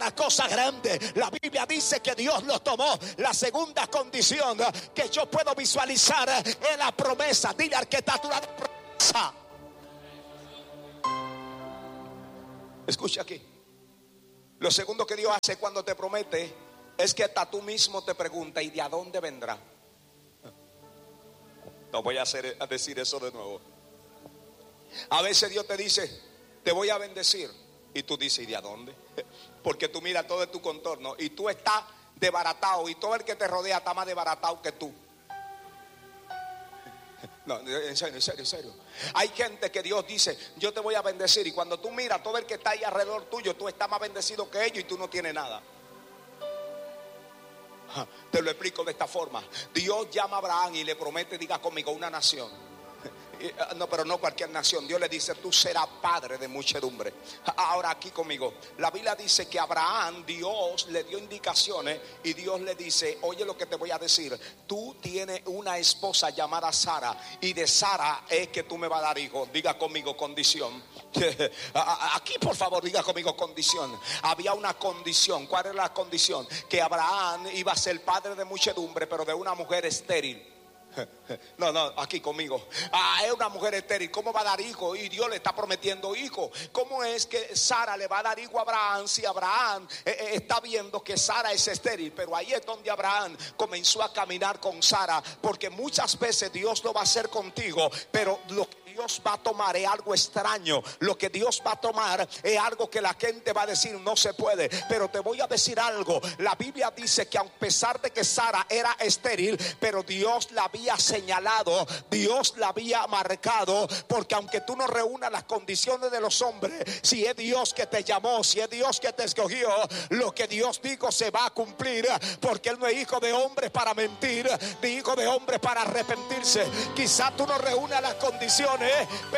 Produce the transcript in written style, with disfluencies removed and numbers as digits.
una cosa grande. La Biblia dice que Dios lo tomó. La segunda condición que yo puedo visualizar es la promesa. Dile al que está a tu lado, promesa. Escucha aquí. Lo segundo que Dios hace cuando te promete es que hasta tú mismo te preguntas: ¿y de a dónde vendrá? No voy a decir eso de nuevo. A veces Dios te dice: te voy a bendecir, y tú dices: ¿y de a dónde? Porque tú miras todo tu contorno y tú estás desbaratado, y todo el que te rodea está más desbaratado que tú. No, en serio. Hay gente que Dios dice: yo te voy a bendecir, y cuando tú miras todo el que está ahí alrededor tuyo, tú estás más bendecido que ellos y tú no tienes nada. Te lo explico de esta forma. Dios llama a Abraham y le promete, diga conmigo, una nación. No, pero no cualquier nación. Dios le dice: tú serás padre de muchedumbre. Ahora aquí conmigo, la Biblia dice que a Abraham Dios le dio indicaciones, y Dios le dice: oye lo que te voy a decir, tú tienes una esposa llamada Sara, y de Sara es que tú me vas a dar hijos. Diga conmigo, condición. Aquí por favor, diga conmigo, condición. Había una condición. ¿Cuál era la condición? Que Abraham iba a ser padre de muchedumbre, pero de una mujer estéril. No, aquí conmigo. Es una mujer estéril. ¿Cómo va a dar hijo? Y Dios le está prometiendo hijo. ¿Cómo es que Sara le va a dar hijo a Abraham si Abraham está viendo que Sara es estéril? Pero ahí es donde Abraham comenzó a caminar con Sara, porque muchas veces Dios lo va a hacer contigo, pero lo que Dios va a tomar es algo extraño. Lo que Dios va a tomar es algo que la gente va a decir: no se puede. Pero te voy a decir algo. La Biblia dice que a pesar de que Sara era estéril, pero Dios la había señalado, Dios la había marcado, porque aunque tú no reúnas las condiciones de los hombres, si es Dios que te llamó, si es Dios que te escogió, lo que Dios dijo se va a cumplir, porque Él no es hijo de hombres para mentir, ni hijo de hombres para arrepentirse. Quizás tú no reúnas las condiciones, pero